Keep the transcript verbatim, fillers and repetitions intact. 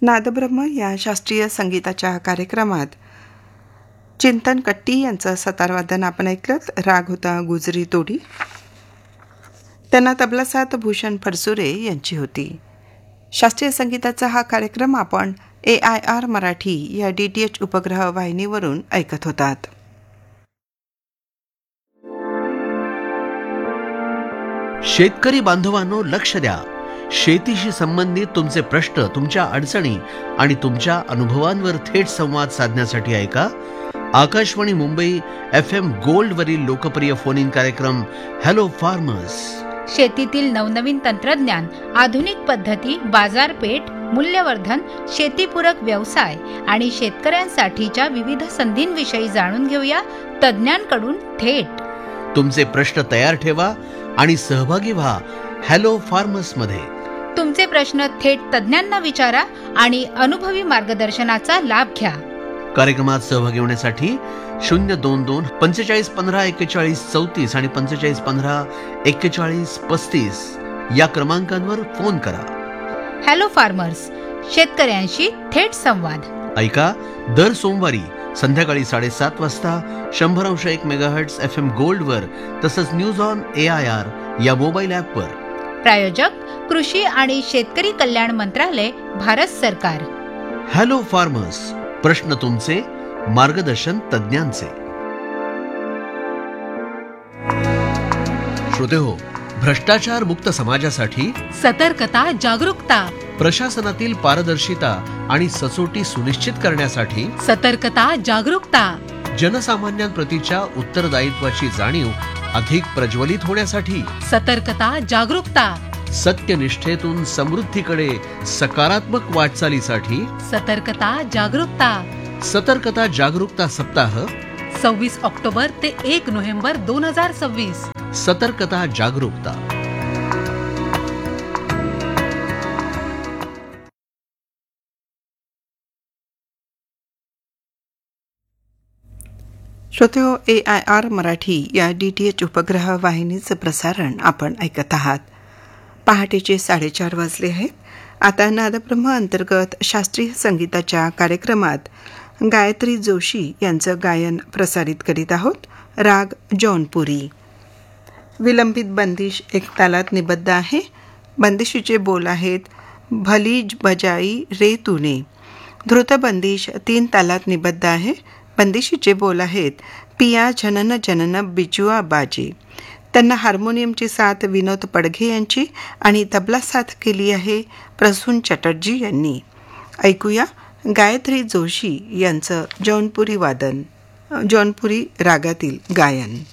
नादब्रह्म या शास्त्रीय संगीताच्या कार्यक्रमात चिंतन कट्टी यांचं सतारवादन आपण ऐकलं. राग होता गुजरी तोडी. त्यांना तबलासाथ भूषण फरसुरे यांची होती. शास्त्रीय संगीताचा हा कार्यक्रम आपण ए आय आर मराठी या डी टी एच उपग्रह वाहिनीवरून ऐकत होतात. शेतकरी बांधवांनो, लक्ष द्या. शेतीशी संबंधित तुमचे प्रश्न, तुमच्या अडचणी आणि तुमच्या अनुभवांवर थेट संवाद साधण्यासाठी ऐका Akashvani Mumbai F M gold वरील लोकप्रिय फोन इन कार्यक्रम हॅलो फार्मर्स. शेतीतील नवनवीन तंत्रज्ञान, आधुनिक पद्धती, बाजारपेठ, मूल्यवर्धन, शेतीपूरक व्यवसाय आणि शेतकऱ्यांसाठीच्या विविध संधींविषयी जाणून घेऊया तज्ज्ञांकडून थेट. तुमचे प्रश्न तयार ठेवा आणि सहभागी व्हा हॅलो फार्मर्स मध्ये. तुमचे प्रश्न थेट तज्ज्ञांना विचारा आणि अनुभवी मार्गदर्शनाचा लाभ घ्या. कार्यक्रमात सहभागी होण्यासाठी शून्य दोन दोन पंचेचाळीस पंधरा एक्केचाळीस चौतीस आणि पंचेचाळीस पंधरा एक्केचाळीस पस्तीस या क्रमांकांवर फोन करा. हॅलो फार्मर्स, शेतकऱ्यांशी थेट संवाद. ऐका दर सोमवारी संध्याकाळी साडेसात वाजता शंभर अंश एक मेगाहर्ट्झ एफ एम गोल्ड वर, तसंच news on A I R या मोबाईल ऍप वर. प्रायोजक कृषी आणि शेतकरी कल्याण मंत्रालय, भारत सरकार. हॅलो फार्मर्स, प्रश्न तुमचे, मार्गदर्शन तज्ज्ञांचे. श्रोते हो, भ्रष्टाचार मुक्त समाजासाठी सतर्कता, जागरूकता. प्रशासनातील पारदर्शिता आणि सचोटी सुनिश्चित करण्यासाठी सतर्कता, जागरूकता. जनसामान्यांप्रतीच्या उत्तरदायित्वाची जाणीव अधिक प्रज्वलित होण्यासाठी सतर्कता, जागरूकता. सत्यनिष्ठेतून समृद्धीकडे सकारात्मक वाटचालीसाठी सतर्कता, जागरूकता. सतर्कता जागरूकता सप्ताह सव्वीस ऑक्टोबर ते एक नोव्हेंबर दोन हजार सव्वीस. सतर्कता जागरूकता. श्रोतेहो, ए आय आर मराठी या डी टी एच उपग्रह वाहिनीचं प्रसारण आपण ऐकत आहात. पहाटेचे साडेचार वाजले आहेत. आता नादब्रह्म अंतर्गत शास्त्रीय संगीताच्या कार्यक्रमात गायत्री जोशी यांचं गायन प्रसारित करीत आहोत. राग जौनपुरी. विलंबित बंदिश एक तालात निबद्ध आहे. बंदिशीचे बोल आहेत भली बजाई रे तूने. धृत बंदिश तीन तालात निबद्ध आहे. बंदिशीचे बोल आहेत पिया जनन जनन बिजुआ बाजे. त्यांना हार्मोनियमची साथ विनोद पडघे यांची आणि तबला साथ केली आहे प्रसून चटर्जी यांनी. ऐकूया गायत्री जोशी यांचं जौनपुरी वादन, जौनपुरी रागातील गायन.